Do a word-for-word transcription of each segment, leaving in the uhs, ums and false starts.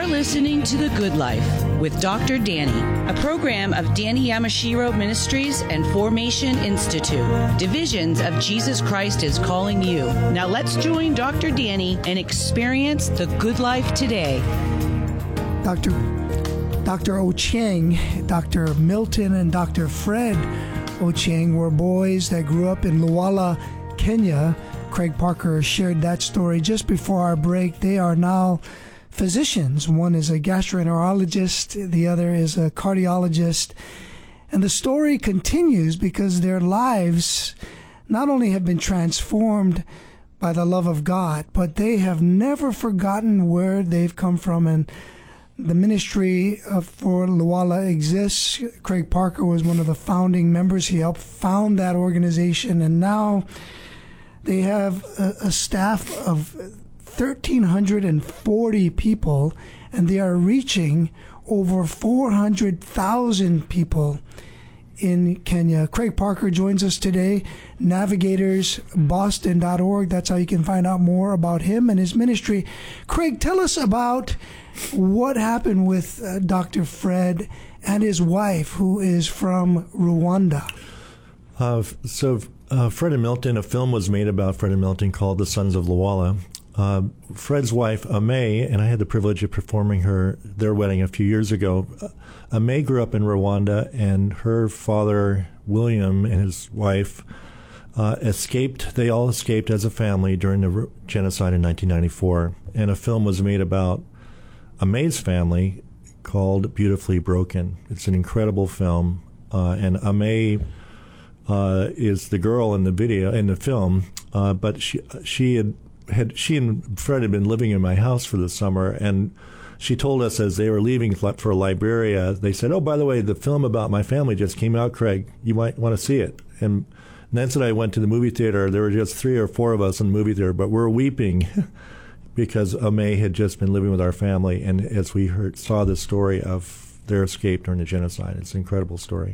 You're listening to The Good Life with Doctor Danny, a program of Danny Yamashiro Ministries and Formation Institute. Divisions of Jesus Christ is calling you. Now let's join Doctor Danny and experience the good life today. Doctor Doctor Ochieng, Doctor Milton, and Doctor Fred Ochieng were boys that grew up in Luwala, Kenya. Craig Parker shared that story just before our break. They are now physicians. One is a gastroenterologist, the other is a cardiologist. And the story continues because their lives not only have been transformed by the love of God, but they have never forgotten where they've come from. And the ministry of, for Luwala exists. Craig Parker was one of the founding members. He helped found that organization. And now they have a, a staff of one thousand three hundred forty people, and they are reaching over four hundred thousand people in Kenya. Craig Parker joins us today, navigators boston dot org. That's how you can find out more about him and his ministry. Craig, tell us about what happened with uh, Doctor Fred and his wife, who is from Rwanda. Uh, so uh, Fred and Milton, a film was made about Fred and Milton called The Sons of Luwala. Uh, Fred's wife, Ame, and I had the privilege of performing her their wedding a few years ago. Uh, Ame grew up in Rwanda, and her father, William, and his wife uh, escaped. They all escaped as a family during the genocide in nineteen ninety-four. And a film was made about Ame's family called Beautifully Broken. It's an incredible film, uh, and Ame uh, is the girl in the video in the film, uh, but she she had. Had she and Fred had been living in my house for the summer, and she told us as they were leaving for Liberia, they said, "Oh, by the way, the film about my family just came out, Craig. You might want to see it." And Nancy and I went to the movie theater. There were just three or four of us in the movie theater, but we're weeping because Ame had just been living with our family, and as we heard, saw the story of their escape during the genocide. It's an incredible story.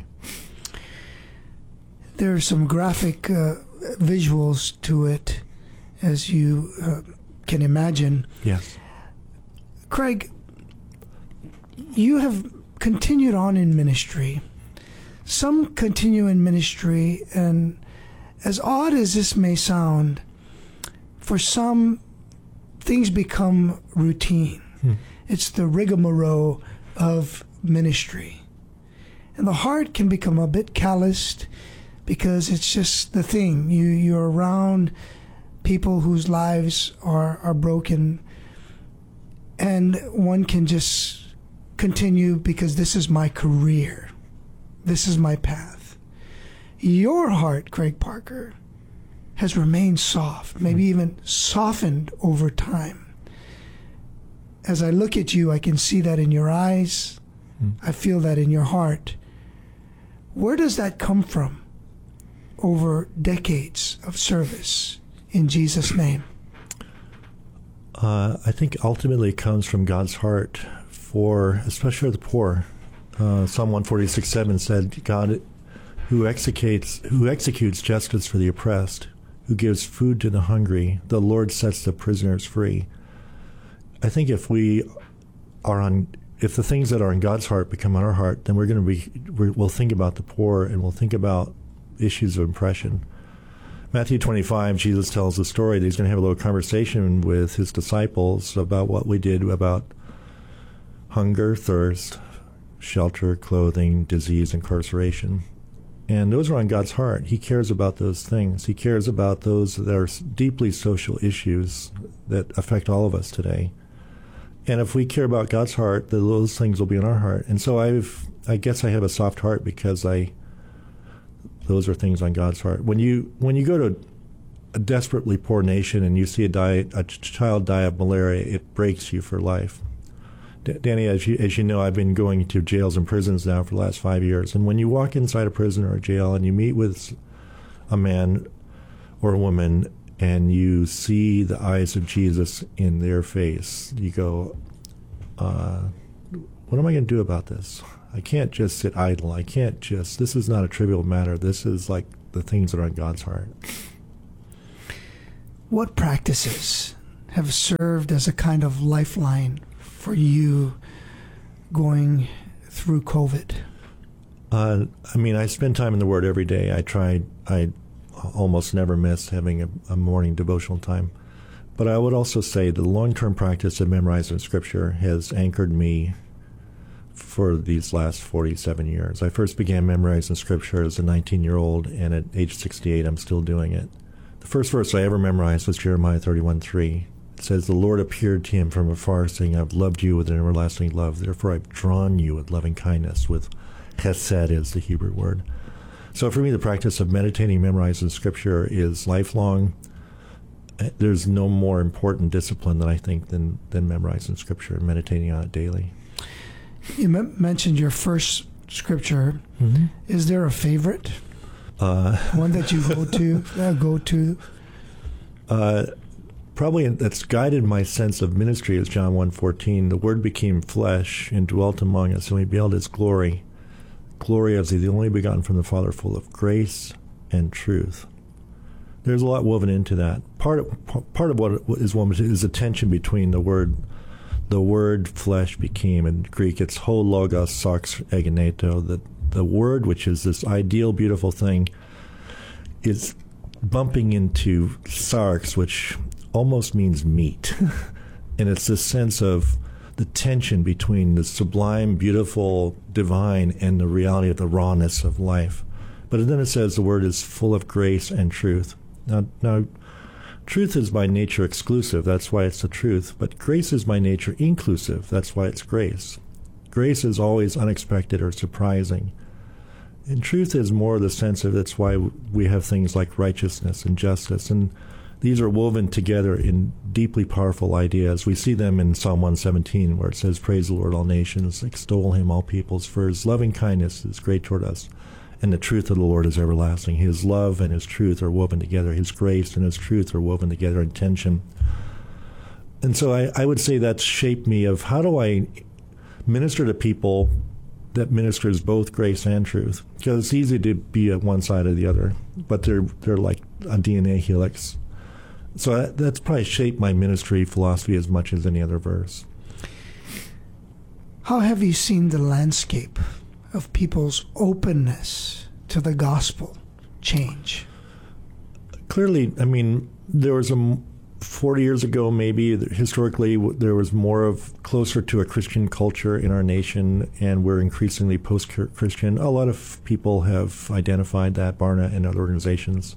There are some graphic uh, visuals to it, as you uh, can imagine. Yes. Craig, you have continued on in ministry. Some continue in ministry, and as odd as this may sound, for some, things become routine. Hmm. It's the rigmarole of ministry. And the heart can become a bit calloused because it's just the thing. You, you're around people whose lives are, are broken, and one can just continue because this is my career. This is my path. Your heart, Craig Parker, has remained soft, maybe even softened over time. As I look at you, I can see that in your eyes. Mm. I feel that in your heart. Where does that come from over decades of service? In Jesus' name. Uh, I think ultimately it comes from God's heart for, especially the poor. Uh, Psalm one forty-six seven said, God who executes, who executes justice for the oppressed, who gives food to the hungry, the Lord sets the prisoners free. I think if we are on, if the things that are in God's heart become on our heart, then we're going to be, we're, we'll think about the poor, and we'll think about issues of oppression. Matthew twenty-five, Jesus tells the story that he's going to have a little conversation with his disciples about what we did about hunger, thirst, shelter, clothing, disease, incarceration. And those are on God's heart. He cares about those things. He cares about those that are deeply social issues that affect all of us today. And if we care about God's heart, then those things will be in our heart. And so I've, I guess I have a soft heart because I... Those are things on God's heart. When you when you go to a desperately poor nation and you see a, die, a child die of malaria, it breaks you for life. D- Danny, as you, as you know, I've been going to jails and prisons now for the last five years. And when you walk inside a prison or a jail and you meet with a man or a woman and you see the eyes of Jesus in their face, you go, uh, what am I going to do about this? I can't just sit idle. I can't just, this is not a trivial matter. This is like the things that are on God's heart. What practices have served as a kind of lifeline for you going through COVID? Uh, I mean, I spend time in the Word every day. I try, I almost never miss having a, a morning devotional time. But I would also say the long-term practice of memorizing Scripture has anchored me for these last forty-seven years. I first began memorizing Scripture as a nineteen-year-old, and at age sixty-eight, I'm still doing it. The first verse I ever memorized was Jeremiah thirty-one three. It says, "The Lord appeared to him from afar, saying, I've loved you with an everlasting love. Therefore I've drawn you with loving kindness," with chesed is the Hebrew word. So for me, the practice of meditating, memorizing Scripture is lifelong. There's no more important discipline that I think than, than memorizing Scripture and meditating on it daily. You m- mentioned your first Scripture. Mm-hmm. Is there a favorite? Uh, One that you go to? uh, go to? Uh, probably that's guided my sense of ministry is John one fourteen. The Word became flesh and dwelt among us, and we beheld His glory. Glory as the only begotten from the Father, full of grace and truth. There's a lot woven into that. Part of, part of what is woven is the tension between the word, the word flesh became, in Greek it's ho logos sarx egeneto, the, the word, which is this ideal, beautiful thing, is bumping into sarx, which almost means meat. And it's this sense of the tension between the sublime, beautiful, divine, and the reality of the rawness of life. But then it says the word is full of grace and truth. Now, now, truth is by nature exclusive. That's why it's the truth. But grace is by nature inclusive. That's why it's grace. Grace is always unexpected or surprising. And truth is more the sense of that's why we have things like righteousness and justice. And these are woven together in deeply powerful ideas. We see them in Psalm one seventeen, where it says, "Praise the Lord, all nations, extol him, all peoples, for his loving kindness is great toward us. And the truth of the Lord is everlasting." His love and his truth are woven together. His grace and his truth are woven together in tension. And so I, I would say that's shaped me of how do I minister to people that ministers both grace and truth. Because it's easy to be at one side or the other, but they're they're like a D N A helix. So I, that's probably shaped my ministry philosophy as much as any other verse. How have you seen the landscape of people's openness to the gospel change? Clearly, I mean, there was a forty years ago, maybe historically, there was more of closer to a Christian culture in our nation, and we're increasingly post-Christian. A lot of people have identified that, Barna and other organizations.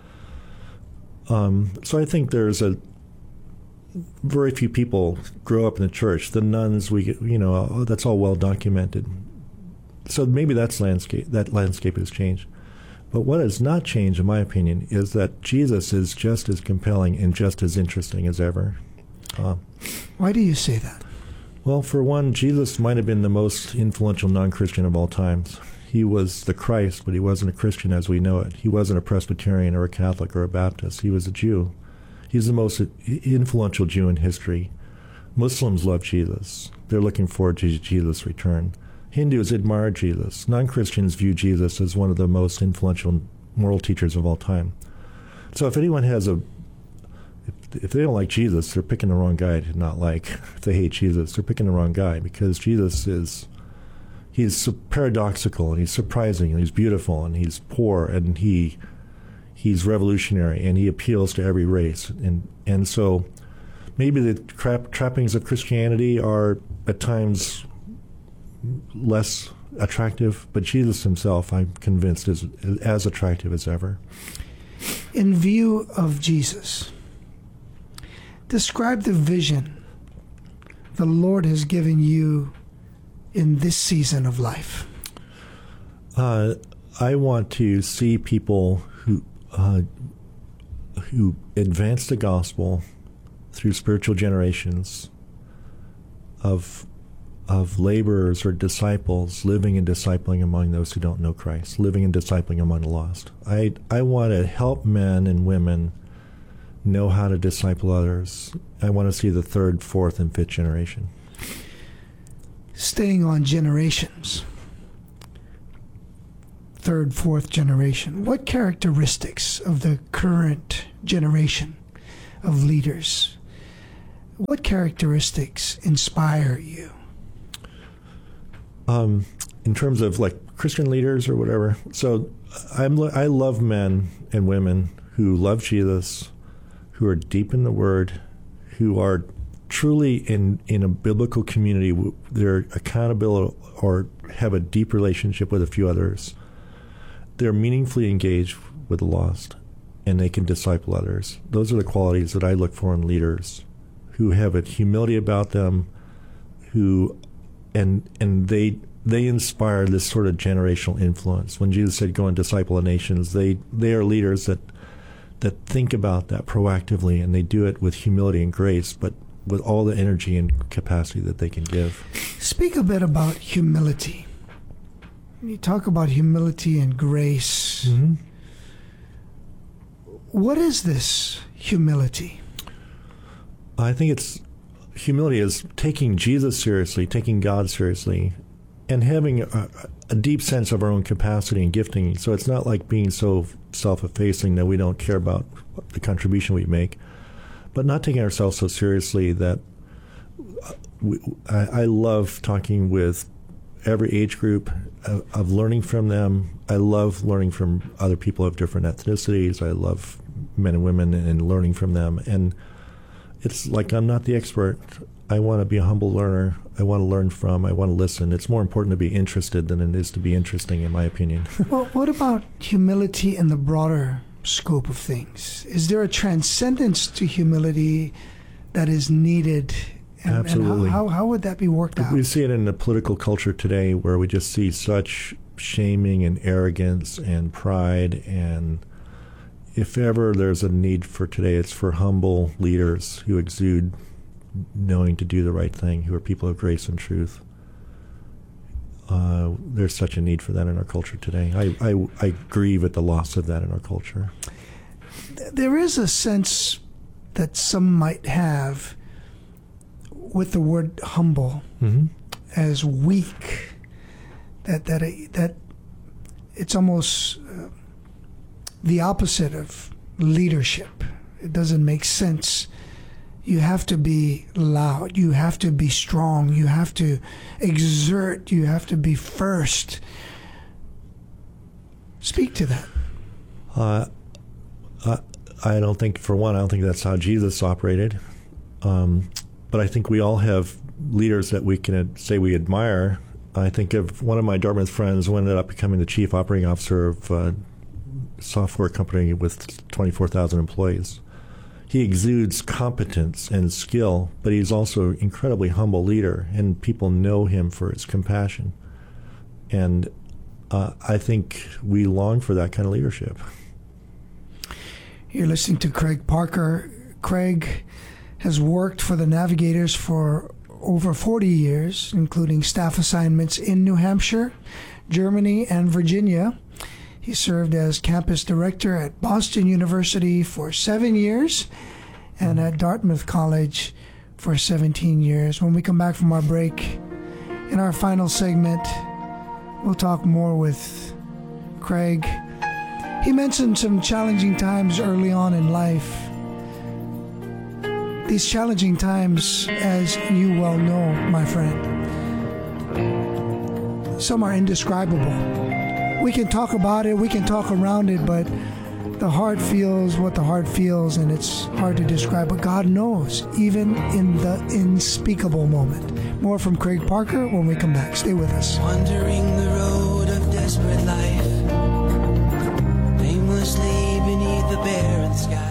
Um, so I think there's a very few people grow up in the church. The nuns, we you know, that's all well documented. So maybe that's landscape. That landscape has changed. But what has not changed, in my opinion, is that Jesus is just as compelling and just as interesting as ever. Uh, Why do you say that? Well, for one, Jesus might have been the most influential non-Christian of all times. He was the Christ, but he wasn't a Christian as we know it. He wasn't a Presbyterian or a Catholic or a Baptist. He was a Jew. He's the most influential Jew in history. Muslims love Jesus. They're looking forward to Jesus' return. Hindus admire Jesus. Non-Christians view Jesus as one of the most influential moral teachers of all time. So if anyone has a, if, if they don't like Jesus, they're picking the wrong guy to not like. If they hate Jesus, they're picking the wrong guy, because Jesus is, he's paradoxical, and he's surprising, and he's beautiful, and he's poor, and he he's revolutionary, and he appeals to every race. And and so maybe the trap, trappings of Christianity are at times less attractive, but Jesus himself, I'm convinced, is as attractive as ever. In view of Jesus, describe the vision the Lord has given you in this season of life. Uh, I want to see people who uh, who advance the gospel through spiritual generations of of laborers or disciples living and discipling among those who don't know Christ, living and discipling among the lost. I I want to help men and women know how to disciple others. I want to see the third, fourth, and fifth generation. Staying on generations, third, fourth generation, what characteristics of the current generation of leaders What characteristics inspire you? Um, in terms of like Christian leaders or whatever. So I'm, I love men and women who love Jesus, who are deep in the Word, who are truly in, in a biblical community. They're accountable or have a deep relationship with a few others. They're meaningfully engaged with the lost, and they can disciple others. Those are the qualities that I look for in leaders, who have a humility about them, who and and they they inspire this sort of generational influence. When Jesus said, "Go and disciple the nations," they they are leaders that that think about that proactively, and they do it with humility and grace, but with all the energy and capacity that they can give. Speak a bit about humility. You talk about humility and grace. Mm-hmm. What is this humility? I think it's humility is taking Jesus seriously, taking God seriously, and having a, a deep sense of our own capacity and gifting. So it's not like being so self-effacing that we don't care about the contribution we make, but not taking ourselves so seriously that we, I, I love talking with every age group, of, of learning from them. I love learning from other people of different ethnicities. I love men and women and learning from them. And it's like I'm not the expert. I want to be a humble learner. I want to learn from. I want to listen. It's more important to be interested than it is to be interesting, in my opinion. Well, what about humility in the broader scope of things? Is there a transcendence to humility that is needed? And, Absolutely. And how, how, how would that be worked out? We see it in the political culture today, where we just see such shaming and arrogance and pride. And if ever there's a need for today, it's for humble leaders who exude knowing to do the right thing, who are people of grace and truth. Uh, there's such a need for that in our culture today. I, I, I grieve at the loss of that in our culture. There is a sense that some might have with the word humble mm-hmm. as weak, that that it, that it's almost uh, the opposite of leadership. It doesn't make sense. You have to be loud. You have to be strong. You have to exert. You have to be first. Speak to that. Uh, I, I don't think, for one, I don't think that's how Jesus operated. Um, but I think we all have leaders that we can say we admire. I think of one of my Dartmouth friends who ended up becoming the chief operating officer of a software company with twenty-four thousand employees. He exudes competence and skill, but he's also an incredibly humble leader, and people know him for his compassion. And uh, I think we long for that kind of leadership. You're listening to Craig Parker. Craig has worked for the Navigators for over forty years, including staff assignments in New Hampshire, Germany, and Virginia. He served as campus director at Boston University for seven years and at Dartmouth College for seventeen years. When we come back from our break, in our final segment, we'll talk more with Craig. He mentioned some challenging times early on in life. These challenging times, as you well know, my friend, some are indescribable. We can talk about it, we can talk around it, but the heart feels what the heart feels, and it's hard to describe. But God knows, even in the unspeakable moment. More from Craig Parker when we come back. Stay with us. Wandering the road of desperate life, aimlessly beneath the barren sky.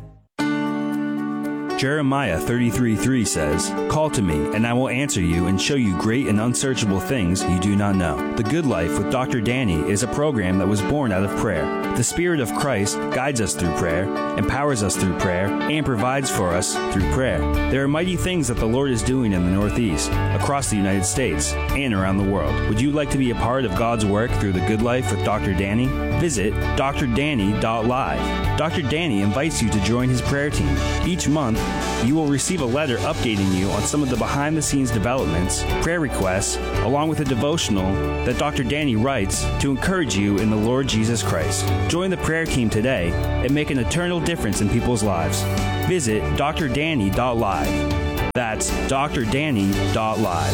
Jeremiah thirty-three three says, "Call to me, and I will answer you and show you great and unsearchable things you do not know." The Good Life with Doctor Danny is a program that was born out of prayer. The Spirit of Christ guides us through prayer, empowers us through prayer, and provides for us through prayer. There are mighty things that the Lord is doing in the Northeast, across the United States, and around the world. Would you like to be a part of God's work through the Good Life with Doctor Danny? Visit d r danny dot live. Doctor Danny invites you to join his prayer team. Each month, you will receive a letter updating you on some of the behind-the-scenes developments, prayer requests, along with a devotional that Doctor Danny writes to encourage you in the Lord Jesus Christ. Join the prayer team today and make an eternal difference in people's lives. Visit d r danny dot live. That's d r danny dot live.